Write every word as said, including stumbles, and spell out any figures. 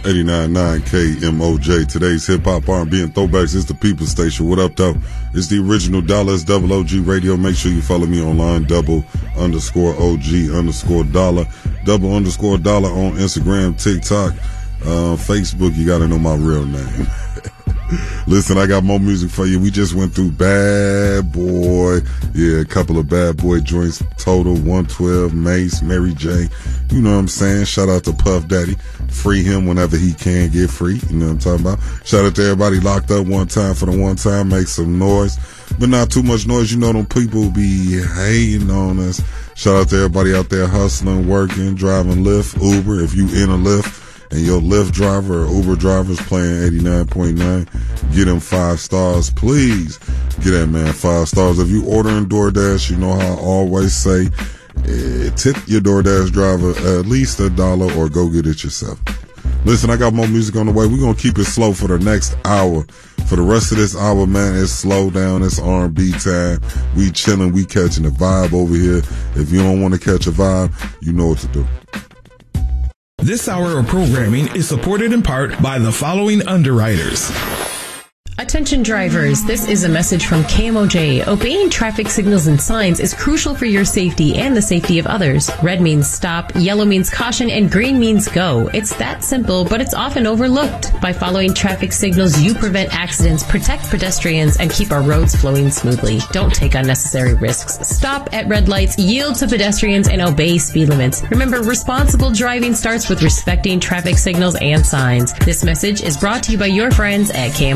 eighty-nine point nine K M O J. Today's hip hop, R and B, and throwbacks is the People Station. What up, though? It's the original Dollar. It's Double O G Radio. Make sure you follow me online. Double underscore O G underscore Dollar. Double underscore Dollar on Instagram, TikTok, uh, Facebook. You gotta know my real name. Listen, I got more music for you. We just went through Bad Boy. Yeah, a couple of Bad Boy joints. Total, one twelve, Mace, Mary J. You know what I'm saying? Shout out to Puff Daddy. Free him whenever he can get free. You know what I'm talking about? Shout out to everybody locked up one time for the one time. Make some noise. But not too much noise. You know them people be hating on us. Shout out to everybody out there hustling, working, driving Lyft, Uber. If you in a Lyft and your Lyft driver or Uber driver's playing eighty-nine point nine, get them five stars, please. Get that man five stars. If you ordering DoorDash, you know how I always say, eh, tip your DoorDash driver at least a dollar or go get it yourself. Listen, I got more music on the way. We're going to keep it slow for the next hour. For the rest of this hour, man, it's slow down. It's R and B time. We chilling. We catching the vibe over here. If you don't want to catch a vibe, you know what to do. This hour of programming is supported in part by the following underwriters. Attention drivers, this is a message from K M O J. Obeying traffic signals and signs is crucial for your safety and the safety of others. Red means stop, yellow means caution, and green means go. It's that simple, but it's often overlooked. By following traffic signals, you prevent accidents, protect pedestrians, and keep our roads flowing smoothly. Don't take unnecessary risks. Stop at red lights, yield to pedestrians, and obey speed limits. Remember, responsible driving starts with respecting traffic signals and signs. This message is brought to you by your friends at K M O J.